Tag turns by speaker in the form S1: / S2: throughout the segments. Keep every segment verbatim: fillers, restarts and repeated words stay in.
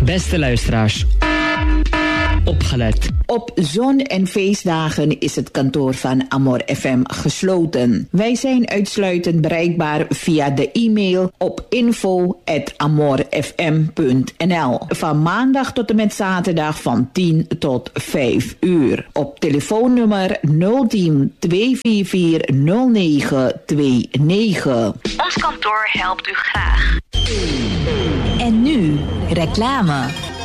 S1: Beste luisteraars, opgelet.
S2: Op zon- en feestdagen is het kantoor van Amor F M gesloten. Wij zijn uitsluitend bereikbaar via de e-mail op info at amor f m punt n l. Van maandag tot en met zaterdag van tien tot vijf uur. Op telefoonnummer nul tien twee vier vier nul negen twee negen.
S3: Ons kantoor helpt u graag.
S4: En nu, reclame.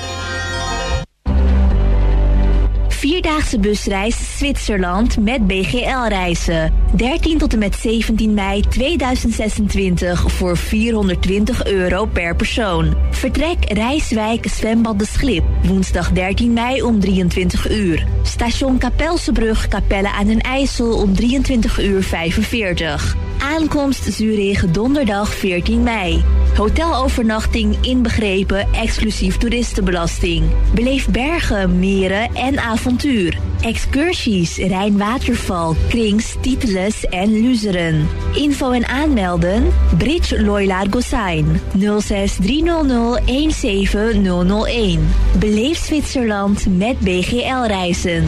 S4: Vierdaagse busreis Zwitserland met B G L-reizen. dertien tot en met zeventien mei tweeduizend zesentwintig voor vierhonderdtwintig euro per persoon. Vertrek Rijswijk Zwembad de Schlip. Woensdag dertien mei om drieëntwintig uur. Station Kapelsebrug Capelle aan den IJssel om drieëntwintig uur vijfenveertig. Aankomst Zurich donderdag veertien mei. Hotelovernachting inbegrepen exclusief toeristenbelasting. Beleef bergen, meren en avontuur. Excursies, Rijnwaterval, Krings, Titeles en Luzeren. Info en aanmelden Bridge Loylaar Gosijn nul zes drie nul nul een zeven nul nul een. Beleef Zwitserland met B G L-reizen.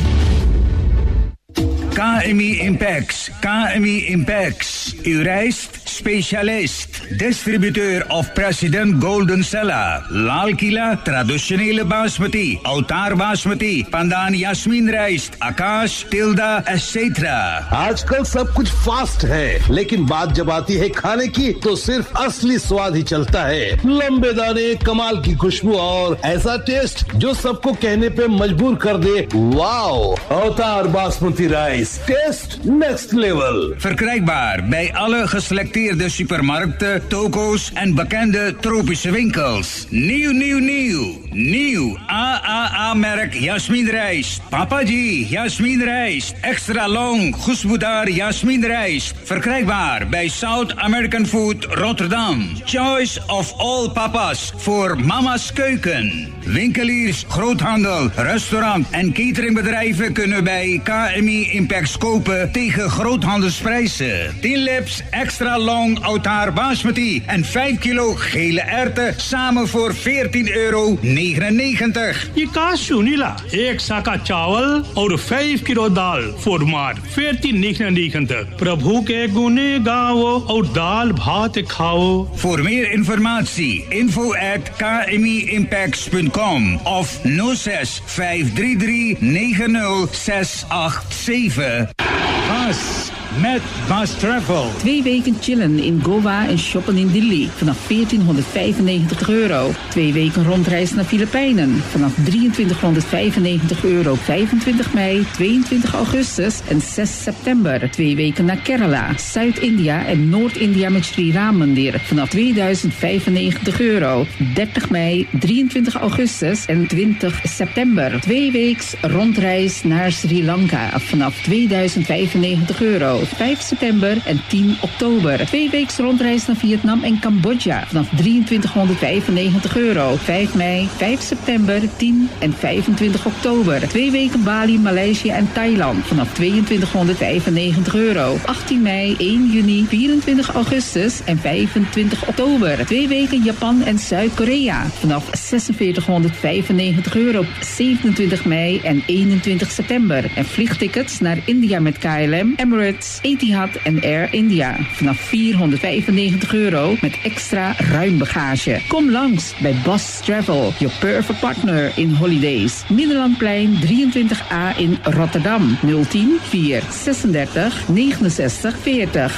S5: K M I Impex, K M I Impex. U reist specialist, distributeur of president Golden Sella, Lal Kila, traditionele basmati, Altar basmati, Pandan Yasmin rijst, Akash, Tilda, et cetera.
S6: आजकल सब कुछ फास्ट है, लेकिन बात जब आती है खाने की, तो सिर्फ असली स्वाद ही चलता है। लंबे दाने, कमाल की खुशबू और ऐसा टेस्ट जो सबको कहने पे मजबूर कर दे, वाओ! अवतार basmati rice, test next level.
S5: Verkrijgbaar bij alle geselecteerde supermarkten, toko's en bekende tropische winkels. Nieuw, nieuw, nieuw. Nieuw A A A-merk Jasmin rijst. Papaji Jasmin rijst. Extra long Goesboedar Jasmin rijst. Verkrijgbaar bij South American Food Rotterdam. Choice of all papas voor mama's keuken. Winkeliers, groothandel, restaurant en cateringbedrijven kunnen bij K M I Impex kopen tegen groothandelsprijzen. tien lips extra long Altar basmati en vijf kilo gele erwten samen voor veertien euro negenennegentig.
S7: ये कहा सुनी ला एक साका चावल और five kilo दाल फॉर मार veertien negenennegentig. प्रभु के गुणे गाओ और दाल भात खाओ.
S5: Voor meer informatie info at k m i impex punt com of nul zes vijf drie drie negen nul zes acht zeven. Bas met Bas Travel.
S8: Twee weken chillen in Goa en shoppen in Delhi vanaf veertienhonderdvijfennegentig euro. Twee weken rondreis naar Filipijnen vanaf drieëntwintighonderdvijfennegentig euro. vijfentwintig mei, tweeëntwintig augustus en zes september. Twee weken naar Kerala, Zuid-India en Noord-India met Sri Ram Mandir vanaf tweeduizend vijfennegentig euro. dertig mei, drieëntwintig augustus en twintig september. Twee weeks rondreis naar Sri Lanka vanaf tweeduizend vijfennegentig euro. vijf september en tien oktober. Twee weeks rondreis naar Vietnam en Cambodja vanaf drieëntwintighonderdvijfennegentig euro. vijf mei, vijf september, tien en vijfentwintig oktober. Twee weken Bali, Maleisië en Thailand vanaf tweeëntwintighonderdvijfennegentig euro. achttien mei, één juni, vierentwintig augustus en vijfentwintig oktober. Twee weken Japan en Zuid-Korea vanaf zesenveertighonderdvijfennegentig euro. zevenentwintig mei en eenentwintig september. En vliegtickets naar India met K L M, Emirates, Etihad en Air India vanaf vierhonderdvijfennegentig euro met extra ruim bagage. Kom langs bij Bas Travel, your perfect partner in holidays. Middellandplein drieëntwintig A in Rotterdam. nul tien vier zesendertig negenenzestig veertig.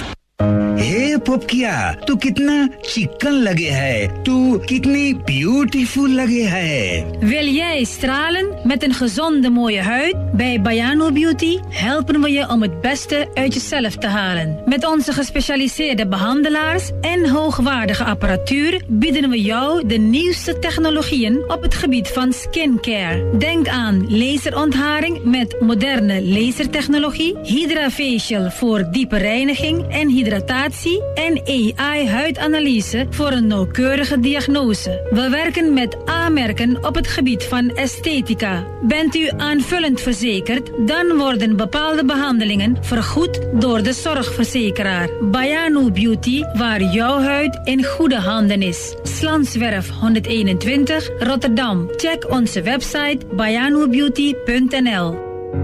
S5: Hey Popkia, तू कितना चिकन लगे है, तू कितनी ब्यूटीफुल लगे है.
S9: Wil jij stralen met een gezonde mooie huid? Bij Bayano Beauty helpen we je om het beste uit jezelf te halen. Met onze gespecialiseerde behandelaars en hoogwaardige apparatuur bieden we jou de nieuwste technologieën op het gebied van skincare. Denk aan laserontharing met moderne lasertechnologie, Hydrafacial voor diepe reiniging en hydratatie en A I-huidanalyse voor een nauwkeurige diagnose. We werken met A-merken op het gebied van esthetica. Bent u aanvullend verzekerd, dan worden bepaalde behandelingen vergoed door de zorgverzekeraar. Bayanu Beauty, waar jouw huid in goede handen is. Slanswerf honderdeenentwintig, Rotterdam. Check onze website bayanu beauty punt n l.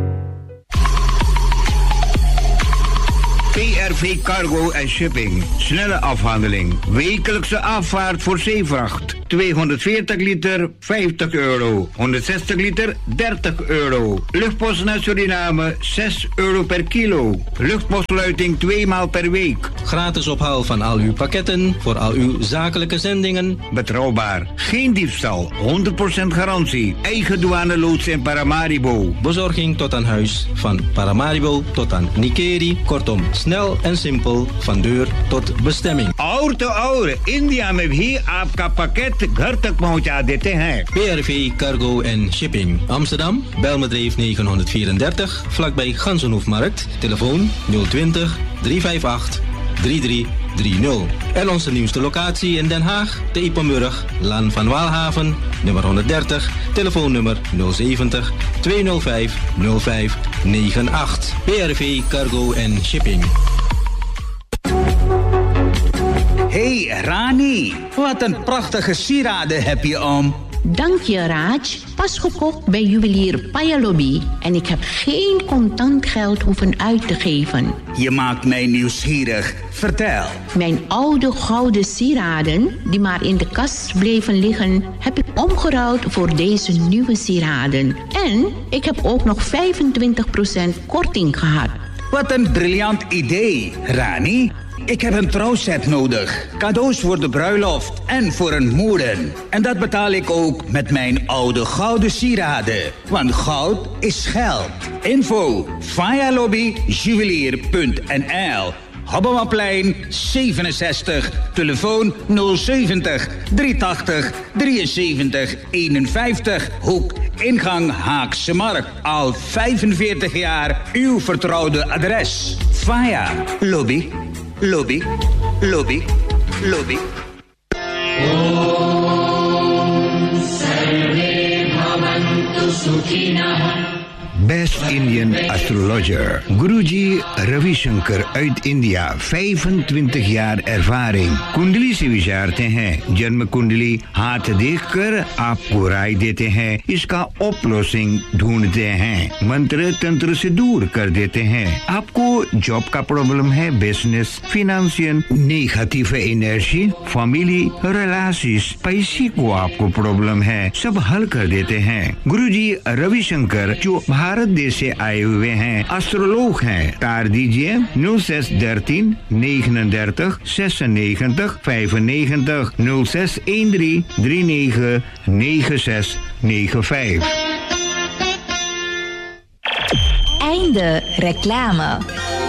S5: P R V Cargo en Shipping. Snelle afhandeling. Wekelijkse afvaart voor zeevracht. tweehonderdveertig liter, vijftig euro. honderdzestig liter, dertig euro. Luchtpost naar Suriname, zes euro per kilo. Luchtpostsluiting twee maal per week.
S10: Gratis ophaal van al uw pakketten voor al uw zakelijke zendingen.
S5: Betrouwbaar. Geen diefstal. honderd procent garantie. Eigen douaneloods in Paramaribo.
S10: Bezorging tot aan huis. Van Paramaribo tot aan Nikeri. Kortom, snel en simpel van deur tot bestemming.
S5: और तो और इंडिया में भी आपका पैकेट घर तक पहुंचा देते हैं.
S10: P R V Cargo en Shipping. Amsterdam, Bijlmerdreef negenhonderdvierendertig, vlakbij Gansenhoefmarkt. Telefoon nul twintig, driehonderdachtenvijftig, drieëndertig dertig. En onze nieuwste locatie in Den Haag, de Ippenburg, Laan van Waalhaven, nummer honderddertig, telefoonnummer nul zeventig, tweehonderdvijf, nul vijf negenennegentig. P R V Cargo en Shipping.
S5: Hey Rani, wat een prachtige sieraden heb je om.
S11: Dank je, Raj. Pas gekocht bij juwelier Payalobi en ik heb geen contant geld hoeven uit te geven.
S5: Je maakt mij nieuwsgierig. Vertel.
S11: Mijn oude gouden sieraden, die maar in de kast bleven liggen, heb ik omgeruild voor deze nieuwe sieraden. En ik heb ook nog vijfentwintig procent korting gehad.
S5: Wat een briljant idee, Rani. Ik heb een trouwset nodig. Cadeaus voor de bruiloft en voor een moeder. En dat betaal ik ook met mijn oude gouden sieraden. Want goud is geld. Info payalobi juwelier punt n l. Hobbemaplein zevenenzestig. Telefoon nul zeventig, driehonderdtachtig, drieënzeventig, eenenvijftig. Hoek ingang Haagse Markt. Al vijfenveertig jaar uw vertrouwde adres. Faya Lobby. Lobby, lobby, lobby. Om Sarve Bhavantu Sukhina. Best Indian Astrologer. Guruji Ravi Shankar uit India. vijfentwintig jaar ervaring. कुंडली से विचारते हैं. जन्म कुंडली हाथ देखकर आपको राय देते हैं. इसका oplossing ढूंढते हैं. मंत्र तंत्र से दूर कर देते हैं. आपको जॉब का प्रॉब्लम है, business, financiën, negatieve energie, familie, relaties, पैसे को आपको प्रॉब्लम है, सब हल कर देते हैं. गुरुजी रविशंकर जो भारत देश से आए हुए हैं, एस्ट्रोलॉग हैं. तार दीजिए nul zes dertien negenendertig zesennegentig vijfennegentig nul zes dertien drieënnegentig negenenzestig negenenvijftig.
S4: Einde reclame.